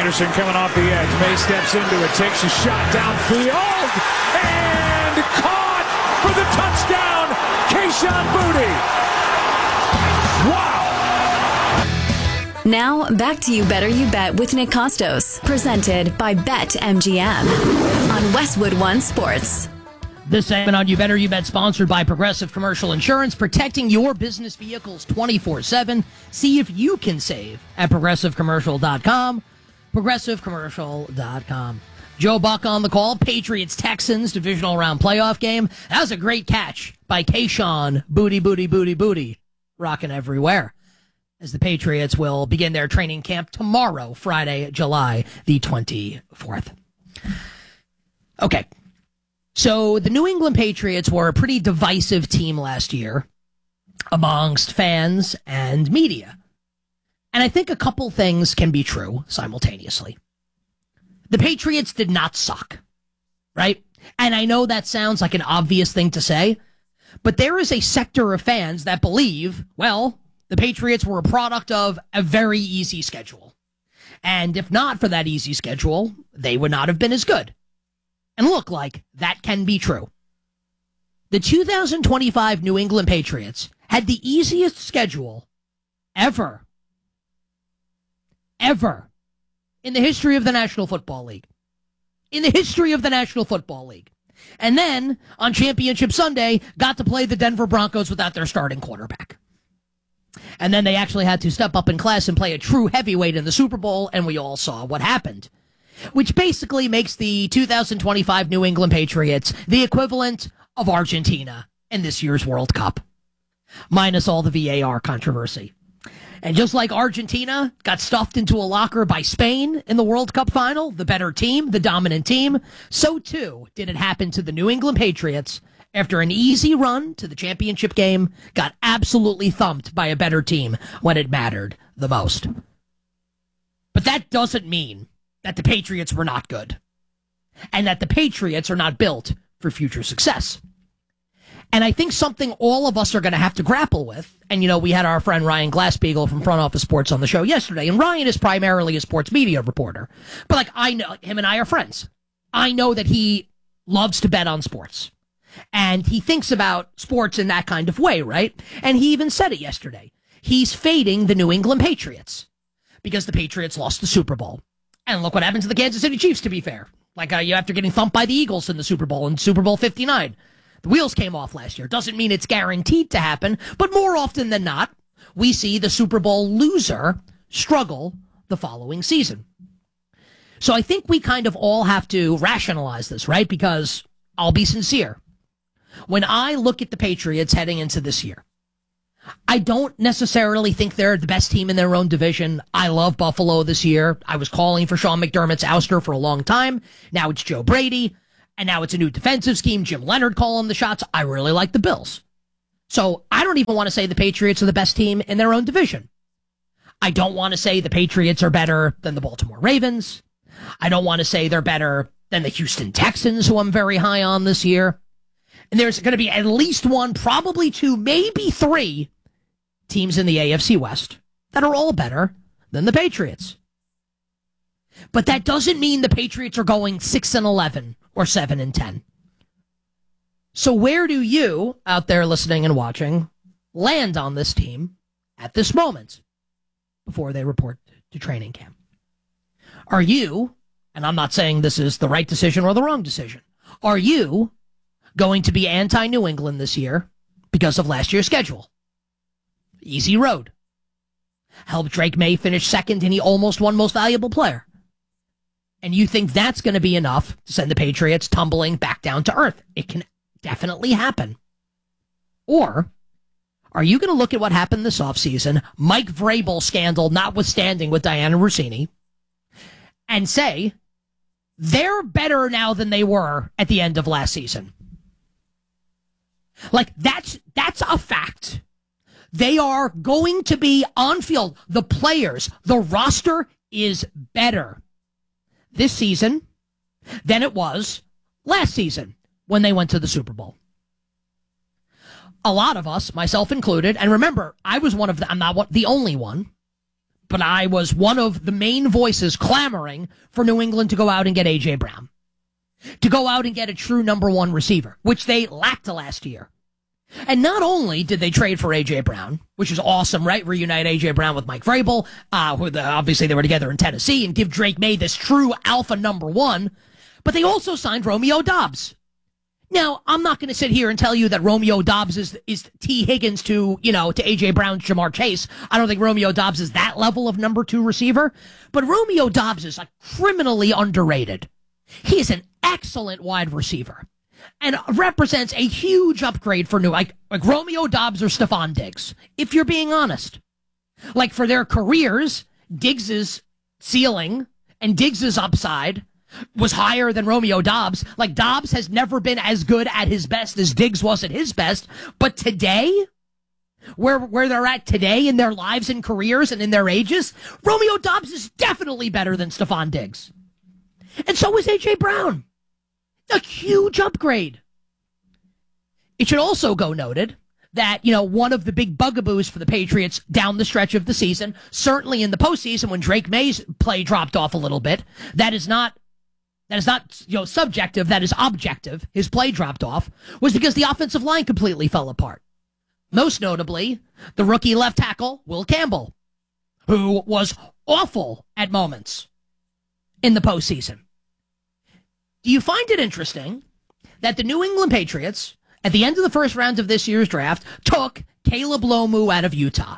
Anderson coming off the edge. May steps into it, takes a shot downfield, and caught for the touchdown, Kayshon Boutte. Wow. Now, back to You Better You Bet with Nick Costos, presented by BetMGM on Westwood One Sports. This segment on You Better You Bet, sponsored by Progressive Commercial Insurance, protecting your business vehicles 24/7. See if you can save at ProgressiveCommercial.com. ProgressiveCommercial.com. Joe Buck on the call. Patriots-Texans divisional round playoff game. That was a great catch by Kayshon Boutte. Rocking everywhere. As the Patriots will begin their training camp tomorrow, Friday, July the 24th. Okay. So the New England Patriots were a pretty divisive team last year amongst fans and media. And I think a couple things can be true simultaneously. The Patriots did not suck, right? And I know that sounds like an obvious thing to say, but there is a sector of fans that believe, well, the Patriots were a product of a very easy schedule. And if not for that easy schedule, they would not have been as good. And look, like, that can be true. The 2025 New England Patriots had the easiest schedule ever in the history of the National Football League. And then, on Championship Sunday, got to play the Denver Broncos without their starting quarterback. And then they actually had to step up in class and play a true heavyweight in the Super Bowl, and we all saw what happened. Which basically makes the 2025 New England Patriots the equivalent of Argentina in this year's World Cup, minus all the VAR controversy. And just like Argentina got stuffed into a locker by Spain in the World Cup final, the better team, the dominant team, so too did it happen to the New England Patriots after an easy run to the championship game, got absolutely thumped by a better team when it mattered the most. But that doesn't mean that the Patriots were not good and that the Patriots are not built for future success. And I think something all of us are going to have to grapple with, and, you know, we had our friend Ryan Glasspiegel from Front Office Sports on the show yesterday, and Ryan is primarily a sports media reporter. But, like, I know him and I are friends. I know that he loves to bet on sports. And he thinks about sports in that kind of way, right? And he even said it yesterday. He's fading the New England Patriots because the Patriots lost the Super Bowl. And look what happened to the Kansas City Chiefs, to be fair. Like, after getting thumped by the Eagles in the Super Bowl, in Super Bowl 59. The wheels came off last year. Doesn't mean it's guaranteed to happen, but more often than not, we see the Super Bowl loser struggle the following season. So I think we kind of all have to rationalize this, right? Because I'll be sincere. When I look at the Patriots heading into this year, I don't necessarily think they're the best team in their own division. I love Buffalo this year. I was calling for Sean McDermott's ouster for a long time. Now it's Joe Brady. And now it's a new defensive scheme. Jim Leonard calling the shots. I really like the Bills. So I don't even want to say the Patriots are the best team in their own division. I don't want to say the Patriots are better than the Baltimore Ravens. I don't want to say they're better than the Houston Texans, who I'm very high on this year. And there's going to be at least one, probably two, maybe three teams in the AFC West that are all better than the Patriots. But that doesn't mean the Patriots are going 6-11 or 7-10. So where do you, out there listening and watching, land on this team at this moment before they report to training camp? Are you, and I'm not saying this is the right decision or the wrong decision, are you going to be anti-New England this year because of last year's schedule? Easy road. Helped Drake May finish second and he almost won Most Valuable Player. And you think that's going to be enough to send the Patriots tumbling back down to earth? It can definitely happen. Or are you going to look at what happened this offseason, Mike Vrabel scandal notwithstanding with Diana Rossini, and say they're better now than they were at the end of last season? Like, that's a fact. They are going to be on field. The players, the roster is better this season than it was last season when they went to the Super Bowl. A lot of us, myself included, and remember, I was one of the, I'm not the only one, but I was one of the main voices clamoring for New England to go out and get A.J. Brown, to go out and get a true number one receiver, which they lacked last year. And not only did they trade for A.J. Brown, which is awesome, right? Reunite A.J. Brown with Mike Vrabel, obviously they were together in Tennessee, and give Drake May this true alpha number one, but they also signed Romeo Doubs. Now, I'm not going to sit here and tell you that Romeo Doubs is T. Higgins to A.J. Brown's Jamar Chase. I don't think Romeo Doubs is that level of number two receiver, but Romeo Doubs is criminally underrated. He is an excellent wide receiver and represents a huge upgrade for like Romeo Doubs or Stephon Diggs, if you're being honest. Like for their careers, Diggs's ceiling and Diggs's upside was higher than Romeo Doubs. Like Doubs has never been as good at his best as Diggs was at his best. But today, where they're at today in their lives and careers and in their ages, Romeo Doubs is definitely better than Stephon Diggs. And so is A.J. Brown. A huge upgrade. It should also go noted that, one of the big bugaboos for the Patriots down the stretch of the season, certainly in the postseason when Drake May's play dropped off a little bit, that is not subjective, that is objective. His play dropped off was because the offensive line completely fell apart. Most notably, the rookie left tackle, Will Campbell, who was awful at moments in the postseason. Do you find it interesting that the New England Patriots, at the end of the first round of this year's draft, took Caleb Lomu out of Utah?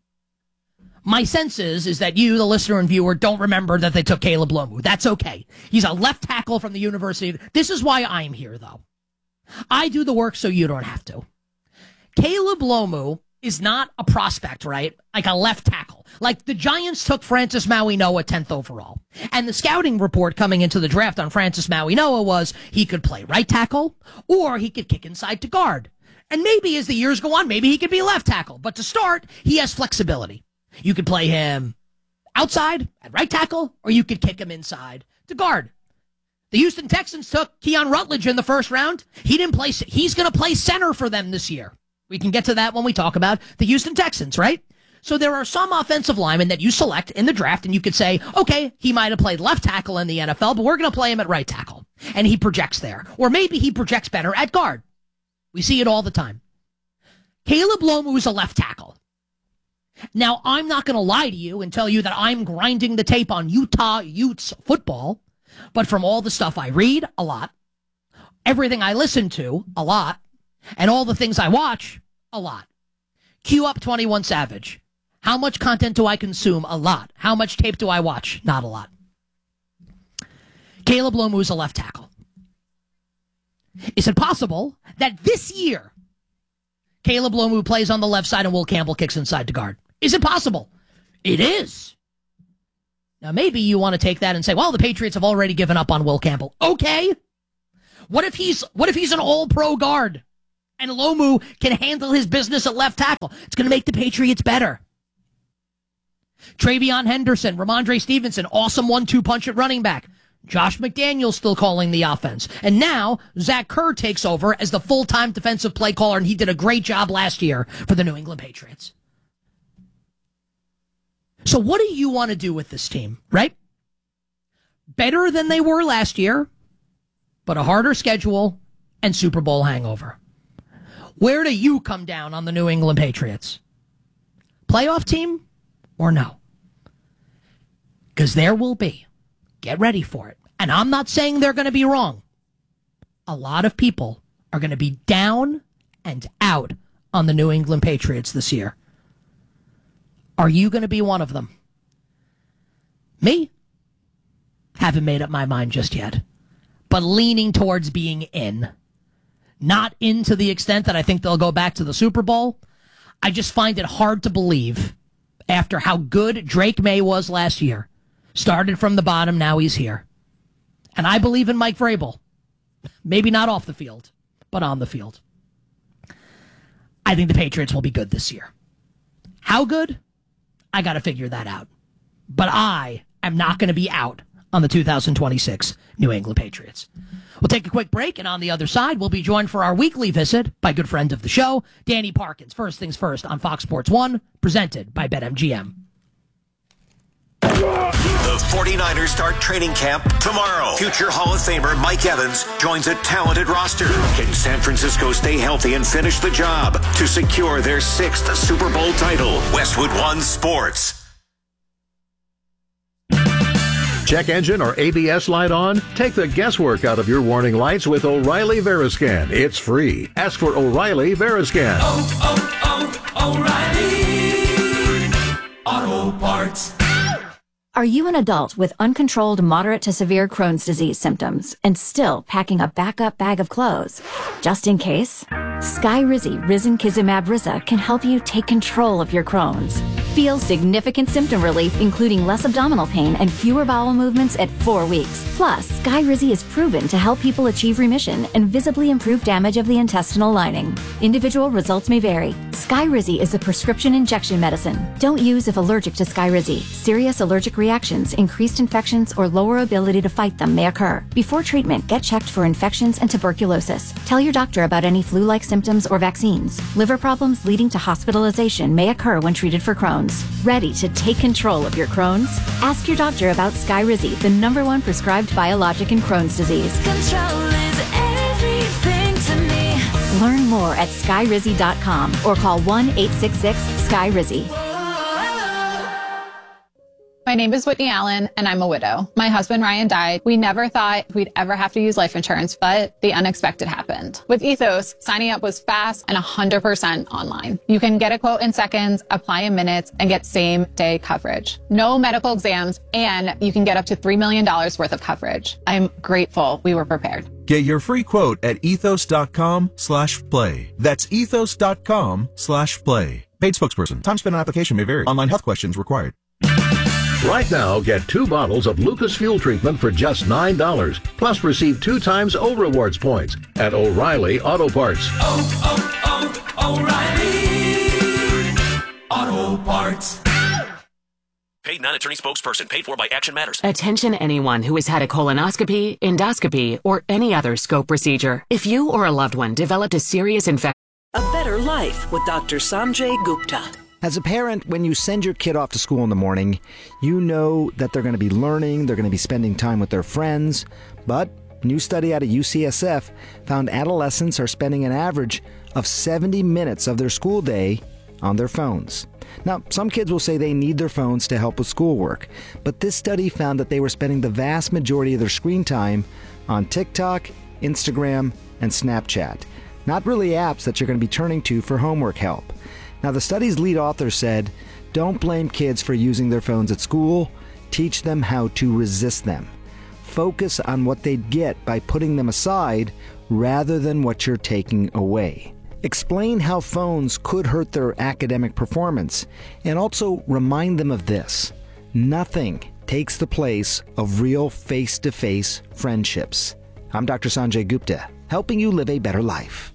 My sense is that you, the listener and viewer, don't remember that they took Caleb Lomu. That's okay. He's a left tackle from the University. This is why I'm here, though. I do the work so you don't have to. Caleb Lomu is not a prospect, right? Like a left tackle. Like the Giants took Francis Maui-Noah 10th overall. And the scouting report coming into the draft on Francis Maui-Noah was he could play right tackle or he could kick inside to guard. And maybe as the years go on, maybe he could be left tackle. But to start, he has flexibility. You could play him outside at right tackle, or you could kick him inside to guard. The Houston Texans took Keon Rutledge in the first round. He didn't play. He's going to play center for them this year. We can get to that when we talk about the Houston Texans, right? So there are some offensive linemen that you select in the draft, and you could say, okay, he might have played left tackle in the NFL, but we're going to play him at right tackle, and he projects there. Or maybe he projects better at guard. We see it all the time. Caleb Lomu is a left tackle. Now, I'm not going to lie to you and tell you that I'm grinding the tape on Utah Utes football, but from all the stuff I read, a lot, everything I listen to, a lot, and all the things I watch, a lot. Cue up 21 Savage. How much content do I consume? A lot. How much tape do I watch? Not a lot. Caleb Lomu is a left tackle. Is it possible that this year Caleb Lomu plays on the left side and Will Campbell kicks inside to guard? Is it possible? It is. Now, maybe you want to take that and say, well, the Patriots have already given up on Will Campbell. Okay. What if he's an all-pro guard and Lomu can handle his business at left tackle? It's going to make the Patriots better. Travion Henderson, Ramondre Stevenson, awesome 1-2 punch at running back. Josh McDaniels still calling the offense. And now Zach Kerr takes over as the full-time defensive play caller, and he did a great job last year for the New England Patriots. So what do you want to do with this team, right? Better than they were last year, but a harder schedule and Super Bowl hangover. Where do you come down on the New England Patriots? Playoff team or no? Because there will be. Get ready for it. And I'm not saying they're going to be wrong. A lot of people are going to be down and out on the New England Patriots this year. Are you going to be one of them? Me? Haven't made up my mind just yet. But leaning towards being in. Not in to the extent that I think they'll go back to the Super Bowl. I just find it hard to believe, after how good Drake May was last year. Started from the bottom, now he's here. And I believe in Mike Vrabel. Maybe not off the field, but on the field. I think the Patriots will be good this year. How good? I got to figure that out. But I am not going to be out on the 2026 New England Patriots. We'll take a quick break, and on the other side, we'll be joined for our weekly visit by good friend of the show, Danny Parkins. First things first on Fox Sports 1, presented by BetMGM. The 49ers start training camp tomorrow. Future Hall of Famer Mike Evans joins a talented roster. Can San Francisco stay healthy and finish the job to secure their 6th Super Bowl title? Westwood One Sports. Check engine or ABS light on? Take the guesswork out of your warning lights with O'Reilly Veriscan. It's free. Ask for O'Reilly Veriscan. O'Reilly Auto Parts. Are you an adult with uncontrolled moderate to severe Crohn's disease symptoms and still packing a backup bag of clothes? Just in case, Skyrizi Risankizumab Riza can help you take control of your Crohn's. Feel significant symptom relief, including less abdominal pain and fewer bowel movements at 4 weeks. Plus, Skyrizi is proven to help people achieve remission and visibly improve damage of the intestinal lining. Individual results may vary. Skyrizi is a prescription injection medicine. Don't use if allergic to Skyrizi. Serious allergic reactions, increased infections, or lower ability to fight them may occur. Before treatment, get checked for infections and tuberculosis. Tell your doctor about any flu-like symptoms or vaccines. Liver problems leading to hospitalization may occur when treated for Crohn's. Ready to take control of your Crohn's? Ask your doctor about Skyrizi, the #1 prescribed biologic in Crohn's disease. Control is everything to me. Learn more at skyrizi.com or call 1-866-SKYRIZI. My name is Whitney Allen, and I'm a widow. My husband, Ryan, died. We never thought we'd ever have to use life insurance, but the unexpected happened. With Ethos, signing up was fast and 100% online. You can get a quote in seconds, apply in minutes, and get same-day coverage. No medical exams, and you can get up to $3 million worth of coverage. I'm grateful we were prepared. Get your free quote at ethos.com/play. That's ethos.com/play. Paid spokesperson. Time spent on application may vary. Online health questions required. Right now, get 2 bottles of Lucas Fuel Treatment for just $9. Plus, receive 2 times O Rewards points at O'Reilly Auto Parts. O'Reilly Auto Parts. Paid non-attorney spokesperson paid for by Action Matters. Attention anyone who has had a colonoscopy, endoscopy, or any other scope procedure. If you or a loved one developed a serious infection. A better life with Dr. Sanjay Gupta. As a parent, when you send your kid off to school in the morning, you know that they're going to be learning, they're going to be spending time with their friends. But a new study out of UCSF found adolescents are spending an average of 70 minutes of their school day on their phones. Now, some kids will say they need their phones to help with schoolwork, but this study found that they were spending the vast majority of their screen time on TikTok, Instagram, and Snapchat. Not really apps that you're going to be turning to for homework help. Now, the study's lead author said, don't blame kids for using their phones at school. Teach them how to resist them. Focus on what they'd get by putting them aside rather than what you're taking away. Explain how phones could hurt their academic performance, and also remind them of this. Nothing takes the place of real face-to-face friendships. I'm Dr. Sanjay Gupta, helping you live a better life.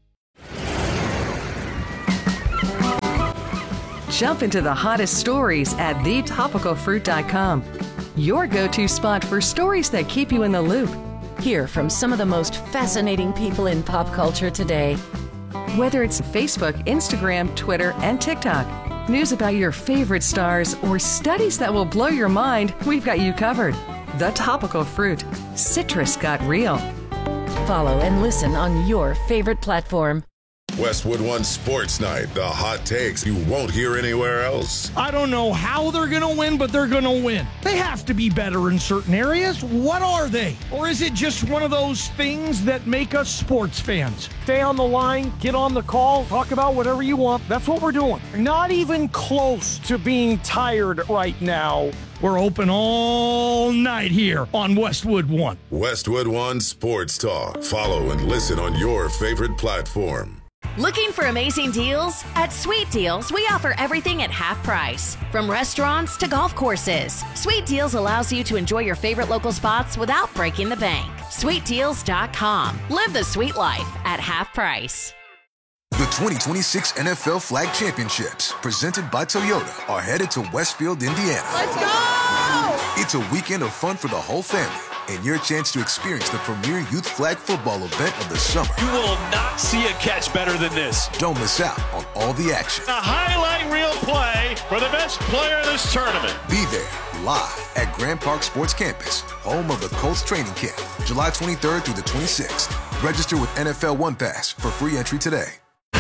Jump into the hottest stories at thetopicalfruit.com. Your go-to spot for stories that keep you in the loop. Hear from some of the most fascinating people in pop culture today. Whether it's Facebook, Instagram, Twitter, and TikTok, news about your favorite stars, or studies that will blow your mind, we've got you covered. The Topical Fruit. Citrus got real. Follow and listen on your favorite platform. Westwood One Sports Night, the hot takes you won't hear anywhere else. I don't know how they're going to win, but they're going to win. They have to be better in certain areas. What are they? Or is it just one of those things that make us sports fans? Stay on the line, get on the call, talk about whatever you want. That's what we're doing. Not even close to being tired right now. We're open all night here on Westwood One. Westwood One Sports Talk. Follow and listen on your favorite platform. Looking for amazing deals? At Sweet Deals, we offer everything at half price. From restaurants to golf courses, Sweet Deals allows you to enjoy your favorite local spots without breaking the bank. SweetDeals.com. Live the sweet life at half price. The 2026 NFL Flag Championships, presented by Toyota, are headed to Westfield, Indiana. Let's go! It's a weekend of fun for the whole family. and your chance to experience the premier youth flag football event of the summer. You will not see a catch better than this. Don't miss out on all the action. A highlight reel play for the best player of this tournament. Be there live at Grand Park Sports Campus, home of the Colts training camp, July 23rd through the 26th. Register with NFL One Pass for free entry today.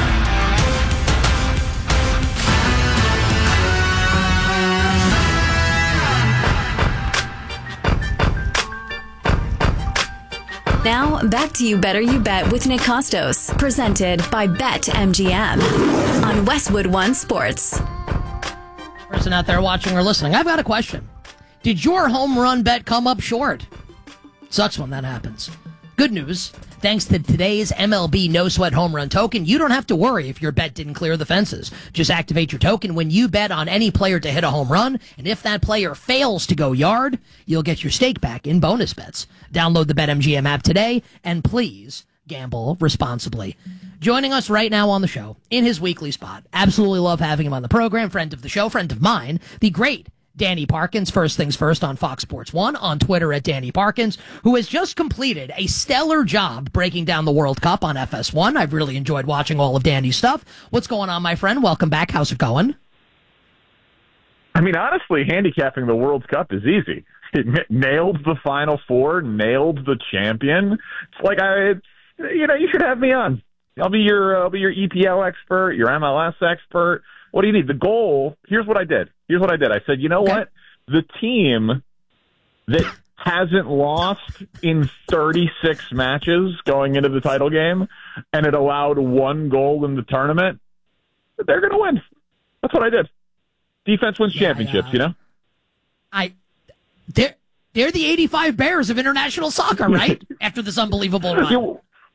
Now, back to You Better You Bet with Nick Costos, presented by BetMGM on Westwood One Sports. Person out there watching or listening, I've got a question. Did your home run bet come up short? Sucks when that happens. Good news. Thanks to today's MLB No Sweat Home Run Token, you don't have to worry if your bet didn't clear the fences. Just activate your token when you bet on any player to hit a home run, and if that player fails to go yard, you'll get your stake back in bonus bets. Download the BetMGM app today, and please gamble responsibly. Joining us right now on the show, in his weekly spot, absolutely love having him on the program, friend of the show, friend of mine, the great Danny Parkins, First Things First on Fox Sports 1, on Twitter at Danny Parkins, who has just completed a stellar job breaking down the World Cup on FS1. I've really enjoyed watching all of Danny's stuff. What's going on, my friend? Welcome back. How's it going? I mean, honestly, handicapping the World Cup is easy. It nailed the Final Four, nailed the champion. It's like, you should have me on. I'll be your EPL expert, your MLS expert. What do you need? The goal, here's what I did. I said, you know what? The team that hasn't lost in 36 matches going into the title game, and it allowed one goal in the tournament, they're going to win. That's what I did. Defense wins championships, you know? They're the 85 Bears of international soccer, right? After this unbelievable run.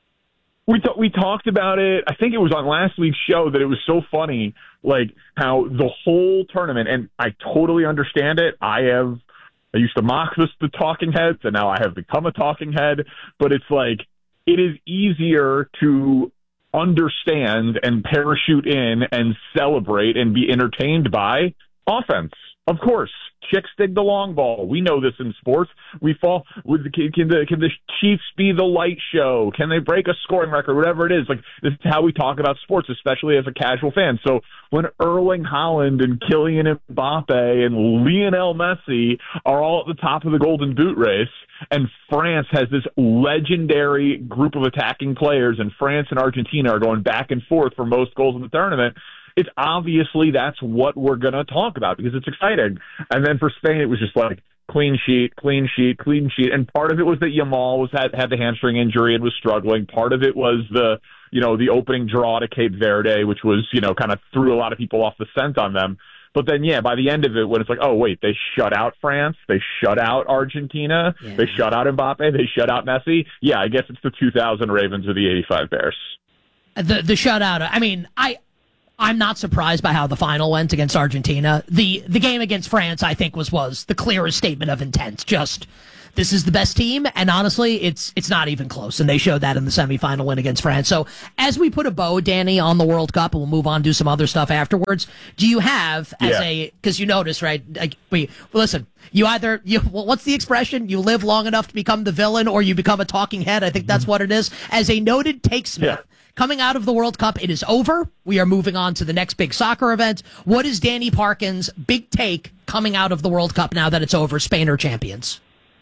We talked about it. I think it was on last week's show that it was so funny, like how the whole tournament, and I totally understand it. I used to mock the talking heads, and now I have become a talking head. But it's like it is easier to understand and parachute in and celebrate and be entertained by offense. Of course, chicks dig the long ball. We know this in sports. We fall with can the Chiefs be the light show? Can they break a scoring record? Whatever it is, like this is how we talk about sports, especially as a casual fan. So when Erling Haaland and Kylian Mbappe and Lionel Messi are all at the top of the Golden Boot race, and France has this legendary group of attacking players, and France and Argentina are going back and forth for most goals in the tournament, it's obviously that's what we're going to talk about because it's exciting. And then for Spain, it was just like clean sheet. And part of it was that Yamal had the hamstring injury and was struggling. Part of it was the opening draw to Cape Verde, which was, kind of threw a lot of people off the scent on them. But then, by the end of it, when it's like, oh, wait, they shut out France, they shut out Argentina, they shut out Mbappe, they shut out Messi. Yeah, I guess it's the 2000 Ravens or the 85 Bears. The shutout, I mean, I'm not surprised by how the final went against Argentina. The game against France, I think, was the clearest statement of intent. Just, this is the best team, and honestly, it's not even close. And they showed that in the semifinal win against France. So, as we put a bow, Danny, on the World Cup, and we'll move on to do some other stuff afterwards. Do you have because you notice, right? Like, listen. What's the expression? You live long enough to become the villain, or you become a talking head. I think that's what it is. As a noted takesmith. Coming out of the World Cup, it is over. We are moving on to the next big soccer event. What is Danny Parkins' big take coming out of the World Cup now that it's over? Spain are champions.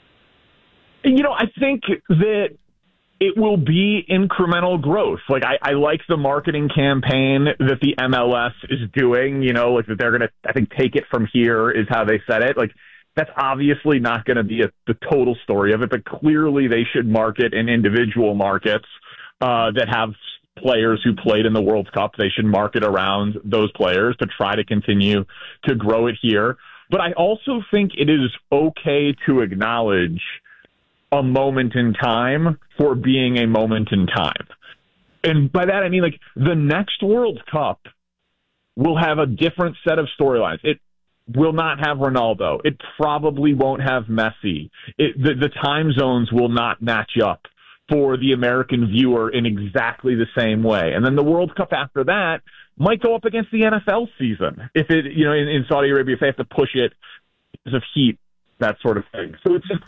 I think that it will be incremental growth. Like, I like the marketing campaign that the MLS is doing, like that they're going to, I think, take it from here is how they said it. Like, that's obviously not going to be the total story of it, but clearly they should market in individual markets that have players who played in the World Cup. They should market around those players to try to continue to grow it here. But I also think it is okay to acknowledge a moment in time for being a moment in time. And by that, I mean, like, the next World Cup will have a different set of storylines. It will not have Ronaldo. It probably won't have Messi. The time zones will not match up for the American viewer in exactly the same way. And then the World Cup after that might go up against the NFL season if it, in Saudi Arabia, if they have to push it because of heat, that sort of thing. So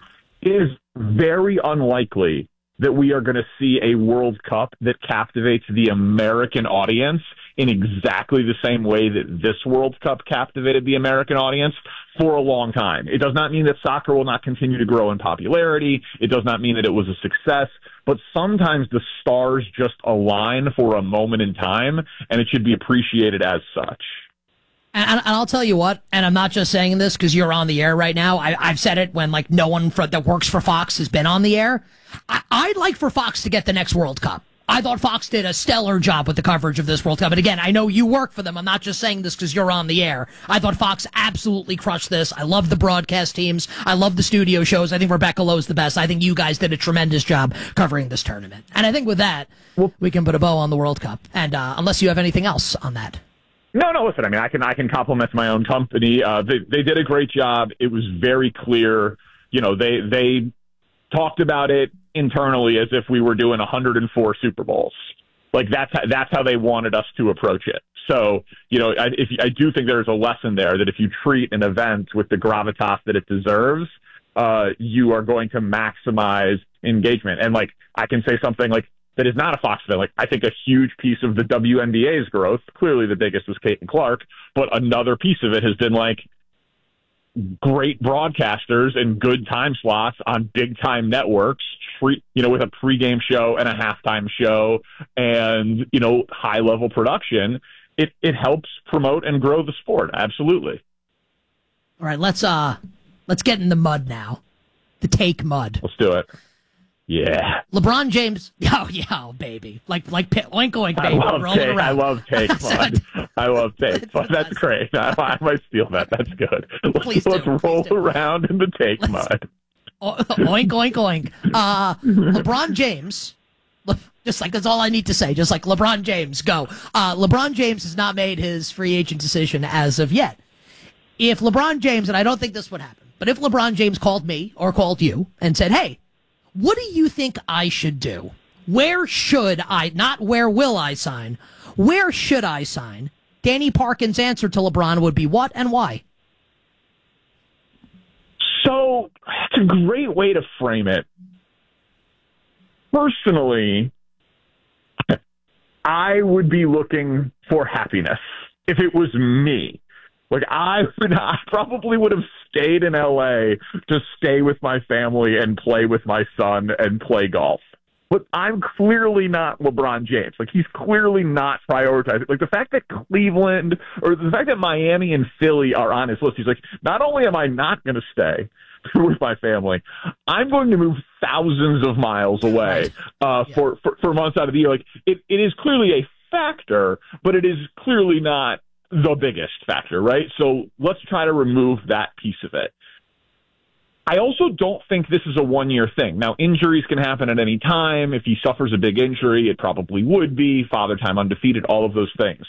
it is very unlikely that we are going to see a World Cup that captivates the American audience in exactly the same way that this World Cup captivated the American audience for a long time. It does not mean that soccer will not continue to grow in popularity. It does not mean that it was a success, but sometimes the stars just align for a moment in time, and it should be appreciated as such. And I'll tell you what, and I'm not just saying this because you're on the air right now. I've said it when like no one that works for Fox has been on the air. I'd like for Fox to get the next World Cup. I thought Fox did a stellar job with the coverage of this World Cup. And again, I know you work for them. I'm not just saying this because you're on the air. I thought Fox absolutely crushed this. I love the broadcast teams. I love the studio shows. I think Rebecca Lowe's the best. I think you guys did a tremendous job covering this tournament. And I think with that, we can put a bow on the World Cup. And unless you have anything else on that. No, listen, I mean, I can compliment my own company. They did a great job. It was very clear. You know, they talked about it internally as if we were doing 104 Super Bowls. Like that's how they wanted us to approach it. So, you know, I do think there's a lesson there that if you treat an event with the gravitas that it deserves, you are going to maximize engagement. And like, I can say something like, that is not a Fox event. Like, I think a huge piece of the WNBA's growth, clearly the biggest was Caitlin Clark, but another piece of it has been like great broadcasters and good time slots on big time networks, with a pregame show and a halftime show and, high level production. It helps promote and grow the sport. Absolutely. All right. Let's get in the mud now. The take mud. Let's do it. Yeah. LeBron James. Oh, baby. Like oink, oink, baby. I love take mud. I love take mud. That's great. I might steal that. That's good. Let's roll around in the take mud. Oink, oink, oink. LeBron James. Just like that's all I need to say. Just like LeBron James, go. LeBron James has not made his free agent decision as of yet. If LeBron James, and I don't think this would happen, but if LeBron James called me or called you and said, hey, what do you think I should do? Where should I, not where will I sign, where should I sign? Danny Parkin's answer to LeBron would be what and why? So, it's a great way to frame it. Personally, I would be looking for happiness if it was me. Like, I probably would have stayed in LA to stay with my family and play with my son and play golf. But I'm clearly not LeBron James. Like, he's clearly not prioritizing. Like, the fact that Cleveland or the fact that Miami and Philly are on his list, he's like, not only am I not going to stay with my family, I'm going to move thousands of miles away for months out of the year. Like, it is clearly a factor, but it is clearly not the biggest factor, right? So let's try to remove that piece of it. I also don't think this is a one-year thing. Now, injuries can happen at any time. If he suffers a big injury, it probably would be. Father Time undefeated, all of those things.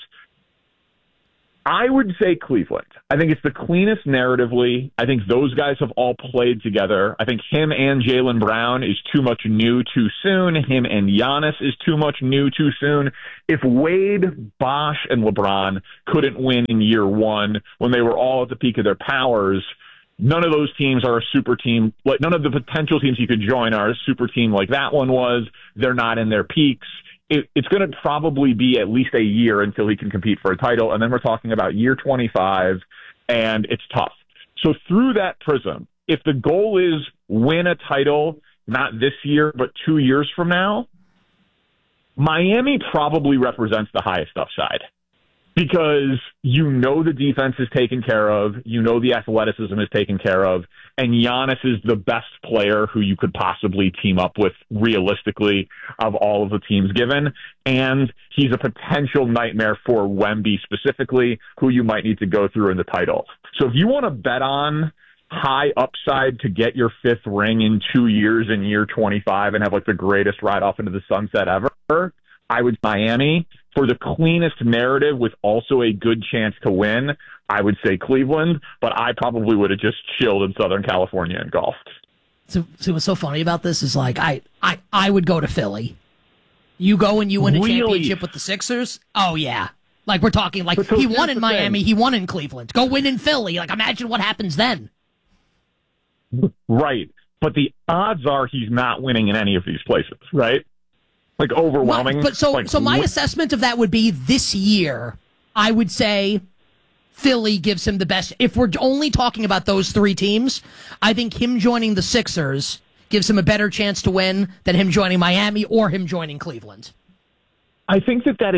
I would say Cleveland. I think it's the cleanest narratively. I think those guys have all played together. I think him and Jaylen Brown is too much new too soon. Him and Giannis is too much new too soon. If Wade, Bosh, and LeBron couldn't win in year one when they were all at the peak of their powers, none of those teams are a super team. Like, none of the potential teams you could join are a super team like that one was. They're not in their peaks. It's going to probably be at least a year until he can compete for a title. And then we're talking about year 25, and it's tough. So through that prism, if the goal is win a title, not this year, but 2 years from now, Miami probably represents the highest upside. Because the defense is taken care of, the athleticism is taken care of, and Giannis is the best player who you could possibly team up with realistically of all of the teams given, and he's a potential nightmare for Wemby specifically, who you might need to go through in the title. So if you want to bet on high upside to get your fifth ring in 2 years in year 25 and have like the greatest ride off into the sunset ever, I would Miami. For the cleanest narrative with also a good chance to win, I would say Cleveland, but I probably would have just chilled in Southern California and golfed. So what's so funny about this is like I would go to Philly. You go and you win a championship with the Sixers? Oh, yeah. Like, we're talking like he won in Miami, he won in Cleveland. Go win in Philly. Like, imagine what happens then. Right. but the odds are he's not winning in any of these places, right? Like overwhelming. But so my assessment of that would be this year, I would say Philly gives him the best. If we're only talking about those three teams, I think him joining the Sixers gives him a better chance to win than him joining Miami or him joining Cleveland. I think that is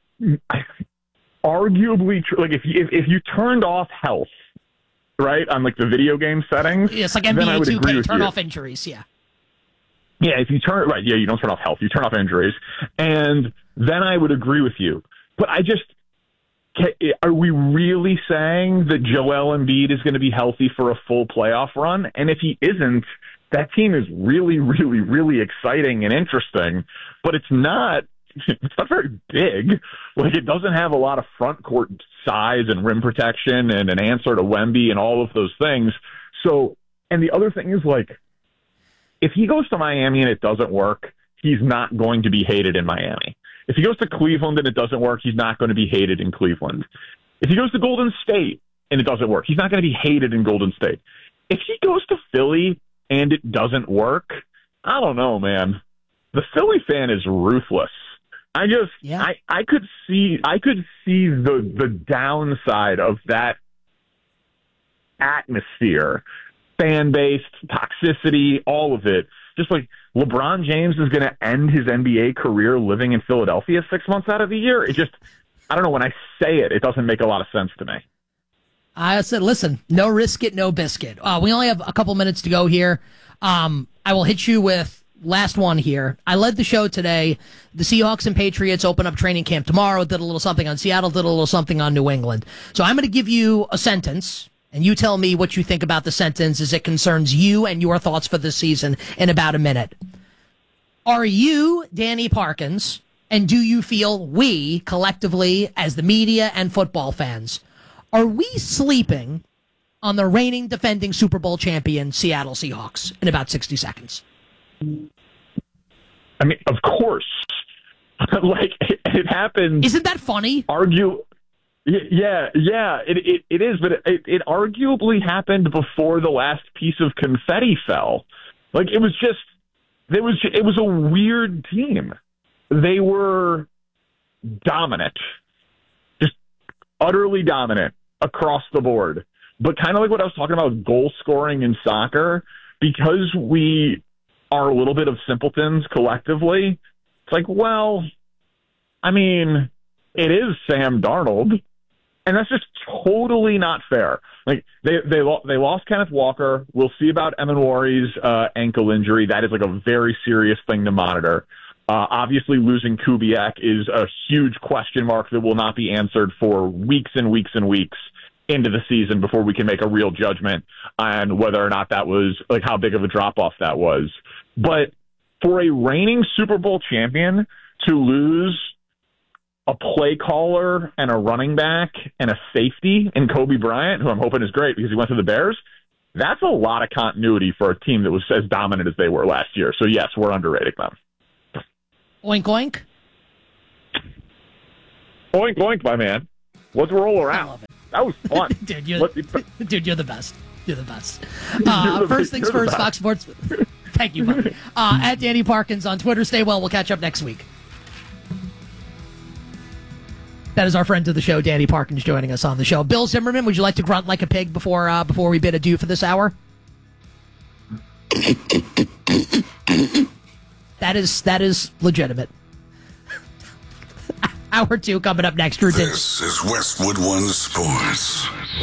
arguably true. Like if you turned off health, right, on like the video game settings, it's like NBA 2K, turn off injuries, yeah. Yeah, if you turn you don't turn off health, you turn off injuries, and then I would agree with you. But are we really saying that Joel Embiid is going to be healthy for a full playoff run? And if he isn't, that team is really, really, really exciting and interesting, but it's not very big. Like, it doesn't have a lot of front court size and rim protection and an answer to Wemby and all of those things. So, and the other thing is, like, if he goes to Miami and it doesn't work, he's not going to be hated in Miami. If he goes to Cleveland and it doesn't work, he's not going to be hated in Cleveland. If he goes to Golden State and it doesn't work, he's not going to be hated in Golden State. If he goes to Philly and it doesn't work, I don't know, man. The Philly fan is ruthless. I could see the downside of that atmosphere, fan base, toxicity, all of it. Just like LeBron James is going to end his NBA career living in Philadelphia 6 months out of the year. It just, I don't know. When I say it, it doesn't make a lot of sense to me. I said, listen, no risk it, no biscuit. We only have a couple minutes to go here. I will hit you with last one here. I led the show today. The Seahawks and Patriots open up training camp tomorrow. Did a little something on Seattle, did a little something on New England. So I'm going to give you a sentence, and you tell me what you think about the sentence as it concerns you and your thoughts for this season in about a minute. Are you Danny Parkins, and do you feel we, collectively, as the media and football fans, are we sleeping on the reigning defending Super Bowl champion Seattle Seahawks in about 60 seconds? I mean, of course. Like, it happened. Isn't that funny? Yeah, it is, but it arguably happened before the last piece of confetti fell. Like, it was a weird team. They were dominant, just utterly dominant across the board. But kind of like what I was talking about with goal scoring in soccer, because we are a little bit of simpletons collectively, it's like, well, I mean, it is Sam Darnold, and that's just totally not fair. Like, they lost Kenneth Walker. We'll see about Emanwari's ankle injury. That is like a very serious thing to monitor. Obviously, losing Kubiak is a huge question mark that will not be answered for weeks and weeks and weeks into the season before we can make a real judgment on whether or not that was, like, how big of a drop-off that was. But for a reigning Super Bowl champion to lose a play caller and a running back and a safety in Kobe Bryant, who I'm hoping is great because he went to the Bears, that's a lot of continuity for a team that was as dominant as they were last year. So, yes, we're underrating them. Oink, oink. Oink, oink, my man. Let's roll around. I love it. That was fun. Dude, you're the best. You're the best. First things first, Fox Sports. Thank you, buddy. At Danny Parkins on Twitter. Stay well. We'll catch up next week. That is our friend of the show, Danny Parkins, joining us on the show. Bill Zimmerman, would you like to grunt like a pig before we bid adieu for this hour? That is legitimate. Hour 2 coming up next. Drew This is Westwood One Sports.